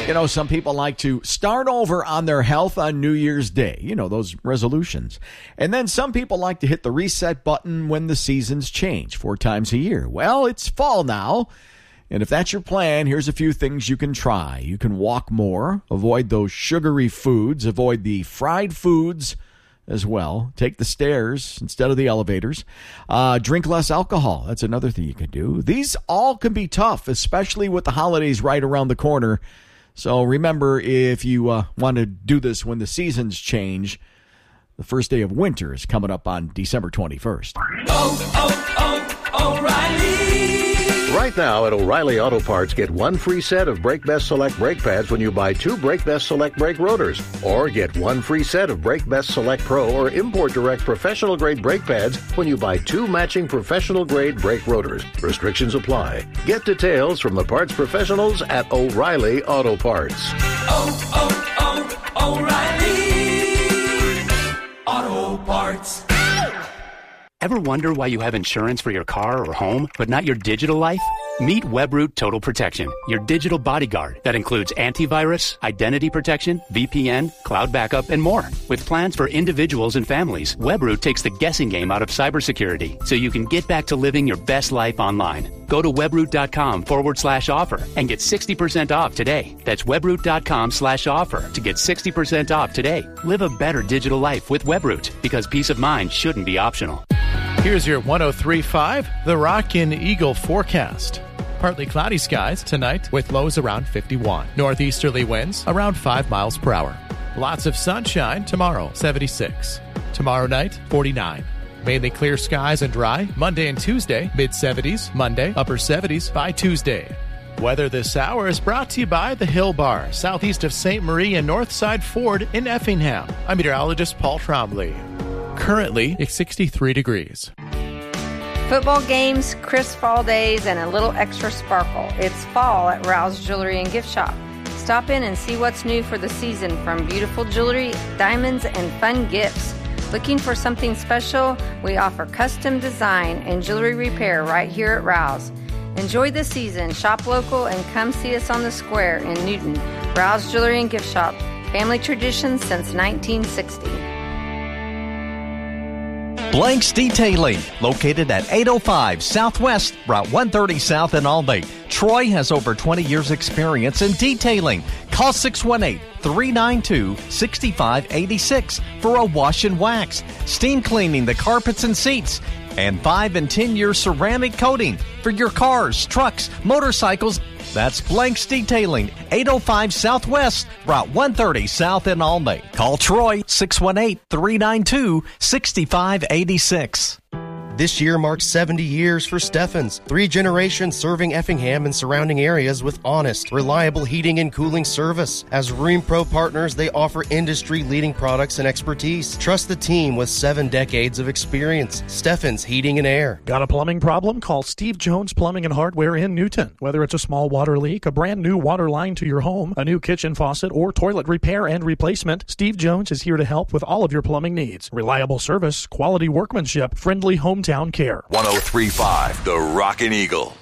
You know, some people like to start over on their health on New Year's Day. You know, those resolutions. And then some people like to hit the reset button when the seasons change 4 times a year. Well, it's fall now. And if that's your plan, here's a few things you can try. You can walk more, avoid those sugary foods, avoid the fried foods as well. Take the stairs instead of the elevators. Drink less alcohol. That's another thing you can do. These all can be tough, especially with the holidays right around the corner. So remember, if you want to do this when the seasons change, the first day of winter is coming up on December 21st. O'Reilly! Right now at O'Reilly Auto Parts, get 1 free set of Brake Best Select brake pads when you buy 2 Brake Best Select brake rotors. Or get 1 free set of Brake Best Select Pro or Import Direct professional grade brake pads when you buy 2 matching professional grade brake rotors. Restrictions apply. Get details from the parts professionals at O'Reilly Auto Parts. O'Reilly Auto Parts. Ever wonder why you have insurance for your car or home, but not your digital life? Meet Webroot Total Protection, your digital bodyguard that includes antivirus, identity protection, VPN, cloud backup, and more. With plans for individuals and families, Webroot takes the guessing game out of cybersecurity so you can get back to living your best life online. Go to webroot.com/offer and get 60% off today. That's webroot.com/offer to get 60% off today. Live a better digital life with Webroot, because peace of mind shouldn't be optional. Here's your 103.5, The Rockin' Eagle forecast. Partly cloudy skies tonight with lows around 51. Northeasterly winds around 5 miles per hour. Lots of sunshine tomorrow, 76. Tomorrow night, 49. Mainly clear skies and dry. Monday and Tuesday, mid-70s. Monday, upper 70s by Tuesday. Weather this hour is brought to you by the Hill Bar, southeast of St. Marie and Northside Ford in Effingham. I'm meteorologist Paul Trombley. Currently, it's 63 degrees. Football games, crisp fall days, and a little extra sparkle. It's fall at Rouse Jewelry and Gift Shop. Stop in and see what's new for the season, from beautiful jewelry, diamonds, and fun gifts. Looking for something special? We offer custom design and jewelry repair right here at Rouse. Enjoy the season, shop local, and come see us on the square in Newton. Rouse Jewelry and Gift Shop, family tradition since 1960. Blanks Detailing, located at 805 Southwest, Route 130 South in Albany. Troy has over 20 years experience in detailing. Call 618-392-6586 for a wash and wax, steam cleaning the carpets and seats, and 5 and 10-year ceramic coating for your cars, trucks, motorcycles. That's Blanks Detailing, 805 Southwest, Route 130 South in Albany. Call Troy, 618-392-6586. This year marks 70 years for Steffens. 3 generations serving Effingham and surrounding areas with honest, reliable heating and cooling service. As Rheem Pro partners, they offer industry-leading products and expertise. Trust the team with 7 decades of experience. Steffens Heating and Air. Got a plumbing problem? Call Steve Jones Plumbing and Hardware in Newton. Whether it's a small water leak, a brand new water line to your home, a new kitchen faucet, or toilet repair and replacement, Steve Jones is here to help with all of your plumbing needs. Reliable service, quality workmanship, friendly hometown care. 103.5, The Rockin' Eagle.